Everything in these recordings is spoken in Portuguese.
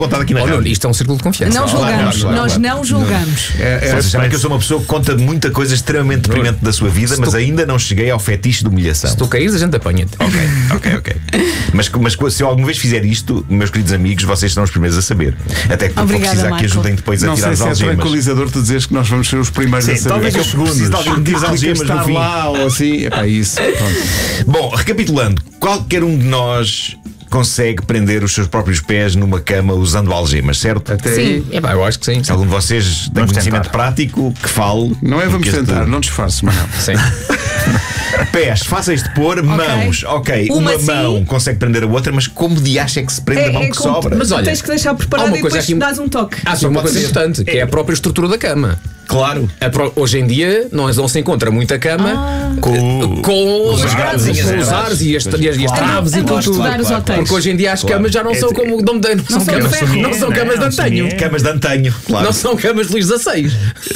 contado aqui na rádio. Isto é um círculo de confiança. Não julgamos, claro. nós não julgamos. Vocês sabem que eu sou uma pessoa que conta muita coisa extremamente deprimente da sua vida, mas ainda não cheguei ao fetiche de humilhação. Se tu caíres, a gente apanha-te. Ok. Mas se eu alguma vez fizer isto, meus queridos amigos, vocês serão os primeiros a saber. Até que vou precisar que ajudem depois a tirar as algemas. Não sei se é tranquilizador tu dizeres que nós vamos ser os primeiros a saber. Talvez eu preciso de alguém que tire as algemas no fim. Lá ou assim, é isso. Bom, recapitulando, qualquer um de nós consegue prender os seus próprios pés numa cama usando algemas, certo? Até Sim. Eu acho que sim. Se algum de vocês tem conhecimento prático, que fale. Não é vamos tentar, não disfarce, mas não. Sim. Pés fáceis de pôr, mãos, uma mão consegue prender a outra, mas como de acha é que se prende a mão que sobra? Mas olha, tens que deixar preparado e depois dás um toque. Há só uma coisa importante, que é a própria estrutura da cama. Claro. Hoje em dia não se encontra muita cama com os ares e as traves e tudo. Porque hoje em dia as camas já não são como não são camas de antanho. Camas de antanho, claro. Não são camas de Luís XVI.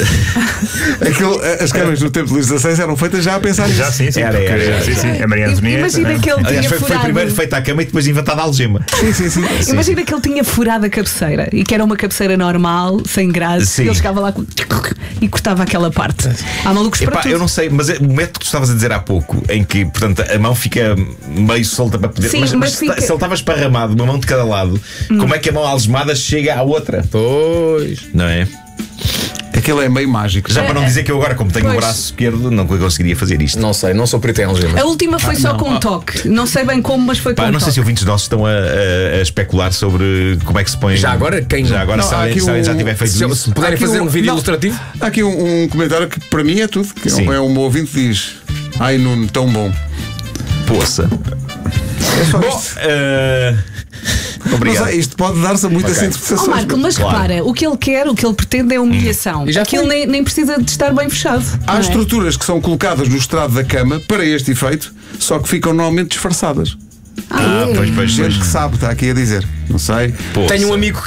As camas do tempo de Luís XVI eram feitas já a pensar nisso. Já sim. Sim. A Maria Antonieta. Imagina que ele tinha foi furado. primeiro feita a cama e depois inventada a algema. Sim. Imagina que ele tinha furado a cabeceira e que era uma cabeceira normal, sem grade, e ele chegava lá e cortava aquela parte. Há malucos para tudo. Eu não sei, mas o método que tu estavas a dizer há pouco, em que, portanto, a mão fica meio solta para poder. Sim, mas fica... se ele estava esparramado, uma mão de cada lado, como é que a mão algemada chega à outra? Pois. Não é? Aquilo é meio mágico. Já para não dizer que eu agora, como tenho o braço esquerdo, não conseguiria fazer isto. Não sei, não sou perito em algemas. A última foi só com um toque. Não sei bem como, mas foi com um toque. Não sei se ouvintes nossos estão a especular sobre como é que se põe. Já agora, se alguém já tiver feito isso. Se puderem fazer um vídeo ilustrativo. Há aqui um comentário que para mim é tudo. Que é um ouvinte que diz: ai, Nuno, tão bom. Poça. Bom, obrigado. Mas isto pode dar-se a muitas interpretações. Marco, mas repara, o que ele quer, o que ele pretende é humilhação. Aquilo nem precisa de estar bem fechado. Há estruturas que são colocadas no estrado da cama para este efeito, só que ficam normalmente disfarçadas. Pois. Gente que sabe, está aqui a dizer. Não sei. Tenho um amigo